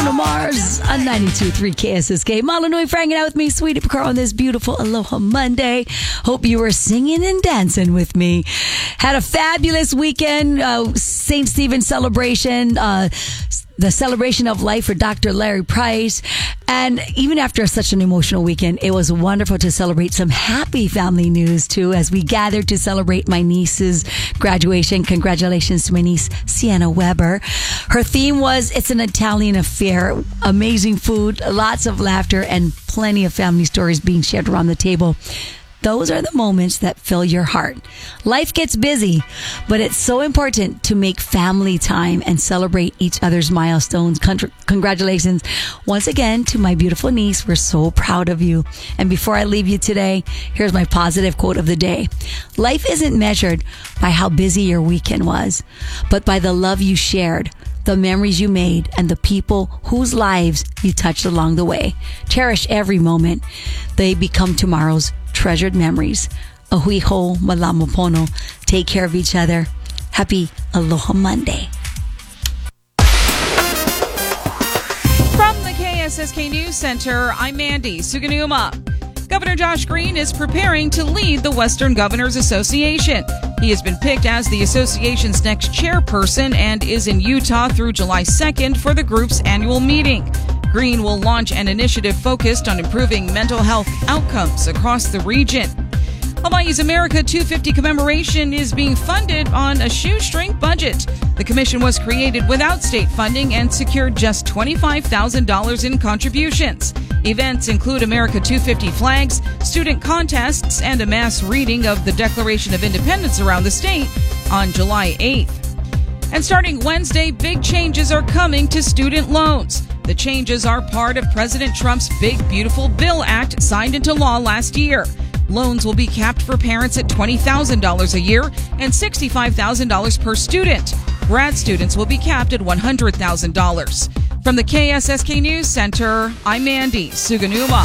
Bruno Mars on 92.3 KSSK. Malanui hanging out with me, Sweetie Picard, on this beautiful Aloha Monday. Hope you were singing and dancing with me. Had a fabulous weekend. St. Stephen's celebration. The celebration of life for Dr. Larry Price. And even after such an emotional weekend, it was wonderful to celebrate some happy family news too, as we gathered to celebrate my niece's graduation. Congratulations to my niece, Sienna Weber. Her theme was, it's an Italian affair. Amazing food, lots of laughter, and plenty of family stories being shared around the table. Those are the moments that fill your heart. Life gets busy, but it's so important to make family time and celebrate each other's milestones. Congratulations once again to my beautiful niece. We're so proud of you. And before I leave you today, here's my positive quote of the day. Life isn't measured by how busy your weekend was, but by the love you shared, the memories you made, and the people whose lives you touched along the way. Cherish every moment. They become tomorrow's treasured memories. Ahui ho malamopono. Take care of each other. Happy Aloha Monday. From the KSSK News Center, I'm Mandy Suganuma. Governor Josh Green is preparing to lead the Western Governors Association. He has been picked as the association's next chairperson and is in Utah through July 2nd for the group's annual meeting. Green will launch an initiative focused on improving mental health outcomes across the region. Hawaii's America 250 commemoration is being funded on a shoestring budget. The commission was created without state funding and secured just $25,000 in contributions. Events include America 250 flags, student contests, and a mass reading of the Declaration of Independence around the state on July 8th. And starting Wednesday, big changes are coming to student loans. The changes are part of President Trump's Big Beautiful Bill Act signed into law last year. Loans will be capped for parents at $20,000 a year and $65,000 per student. Grad students will be capped at $100,000. From the KSSK News Center, I'm Mandy Suganuma.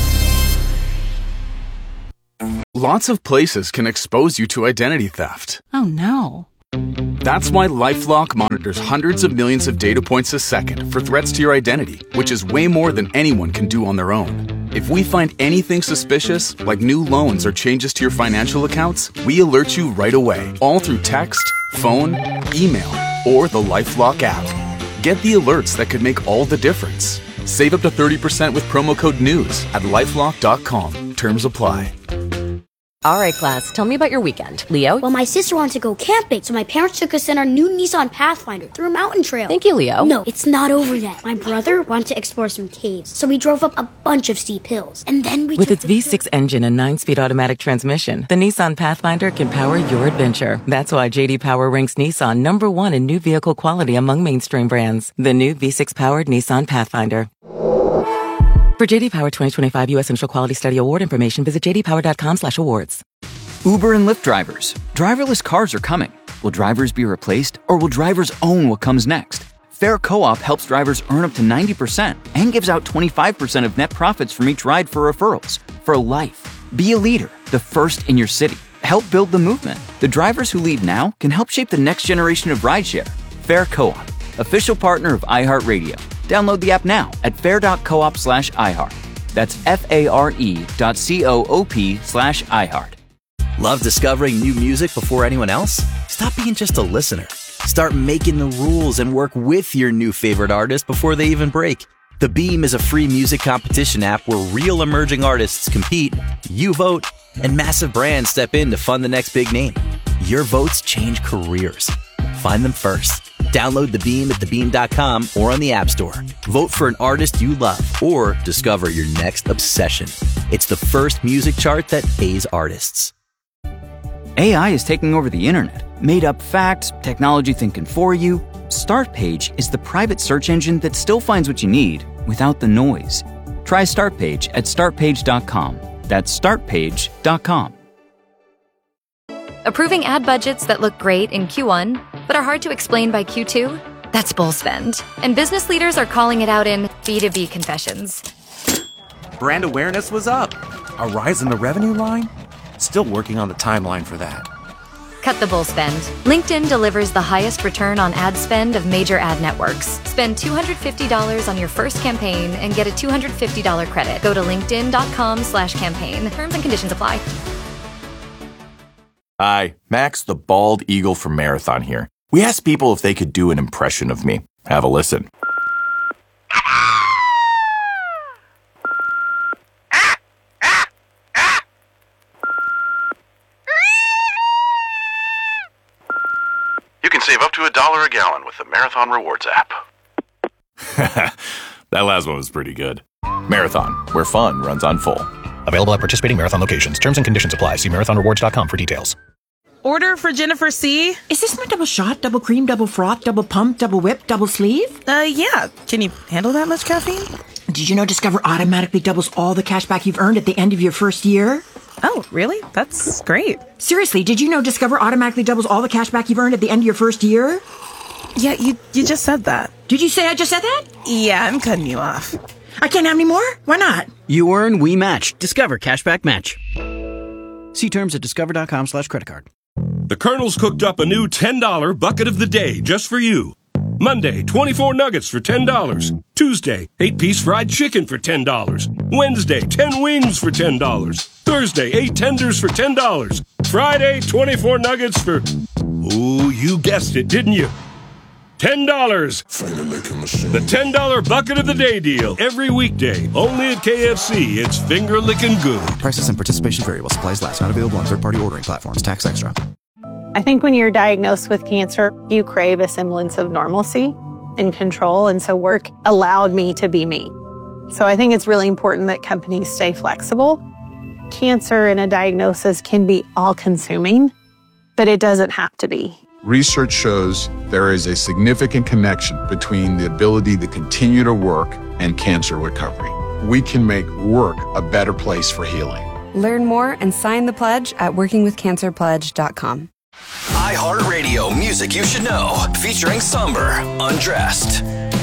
Lots of places can expose you to identity theft. Oh no. That's why LifeLock monitors hundreds of millions of data points a second for threats to your identity, which is way more than anyone can do on their own. If we find anything suspicious, like new loans or changes to your financial accounts, we alert you right away, all through text, phone, email, or the LifeLock app. Get the alerts that could make all the difference. Save up to 30% with promo code NEWS at LifeLock.com. Terms apply. All right, class, tell me about your weekend. Leo? Well, my sister wanted to go camping, so my parents took us in our new Nissan Pathfinder through a mountain trail. Thank you, Leo. No, it's not over yet. My brother wanted to explore some caves, so we drove up a bunch of steep hills. And then we With its V6 engine and 9-speed automatic transmission, the Nissan Pathfinder can power your adventure. That's why J.D. Power ranks Nissan #1 in new vehicle quality among mainstream brands. The new V6-powered Nissan Pathfinder. For J.D. Power 2025 U.S. Initial Quality Study Award information, visit jdpower.com/awards. Uber and Lyft drivers. Driverless cars are coming. Will drivers be replaced, or will drivers own what comes next? Fair Co-op helps drivers earn up to 90% and gives out 25% of net profits from each ride for referrals. For life. Be a leader, the first in your city. Help build the movement. The drivers who lead now can help shape the next generation of rideshare. Fair Co-op, official partner of iHeartRadio. Download the app now at fair.coop/iHeart. That's FARE.coop/iHeart. Love discovering new music before anyone else? Stop being just a listener. Start making the rules and work with your new favorite artist before they even break. The Beam is a free music competition app where real emerging artists compete, you vote, and massive brands step in to fund the next big name. Your votes change careers. Find them first. Download The Beam at thebeam.com or on the App Store. Vote for an artist you love or discover your next obsession. It's the first music chart that pays artists. AI is taking over the internet. Made up facts, technology thinking for you. Startpage is the private search engine that still finds what you need without the noise. Try Startpage at startpage.com. That's startpage.com. Approving ad budgets that look great in Q1, but are hard to explain by Q2? That's bull spend. And business leaders are calling it out in B2B confessions. Brand awareness was up. A rise in the revenue line? Still working on the timeline for that. Cut the bull spend. LinkedIn delivers the highest return on ad spend of major ad networks. Spend $250 on your first campaign and get a $250 credit. Go to linkedin.com/campaign. Terms and conditions apply. Hi, Max the Bald Eagle from Marathon here. We asked people if they could do an impression of me. Have a listen. You can save up to $1 a gallon with the Marathon Rewards app. That last one was pretty good. Marathon, where fun runs on full. Available at participating Marathon locations. Terms and conditions apply. See marathonrewards.com for details. Order for Jennifer C. Is this my double shot, double cream, double froth, double pump, double whip, double sleeve? Yeah. Can you handle that much caffeine? Did you know Discover automatically doubles all the cash back you've earned at the end of your first year? Oh, really? That's great. Seriously, did you know Discover automatically doubles all the cash back you've earned at the end of your first year? Yeah, you just said that. Did you say I just said that? Yeah, I'm cutting you off. I can't have any more? Why not? You earn, we match. Discover Cashback Match. See terms at discover.com/creditcard. The Colonel's cooked up a new $10 bucket of the day just for you. Monday, 24 nuggets for $10. Tuesday, 8-piece fried chicken for $10. Wednesday, 10 wings for $10. Thursday, 8 tenders for $10. Friday, 24 nuggets for... Ooh, you guessed it, didn't you? $10. The $10 bucket of the day deal. Every weekday. Only at KFC. It's finger licking good. Prices and participation vary while supplies last. Not available on third-party ordering platforms. Tax extra. I think when you're diagnosed with cancer, you crave a semblance of normalcy and control. And so work allowed me to be me. So I think it's really important that companies stay flexible. Cancer and a diagnosis can be all-consuming, but it doesn't have to be. Research shows there is a significant connection between the ability to continue to work and cancer recovery. We can make work a better place for healing. Learn more and sign the pledge at workingwithcancerpledge.com. iHeartRadio Music You Should Know, featuring Somber, Undressed.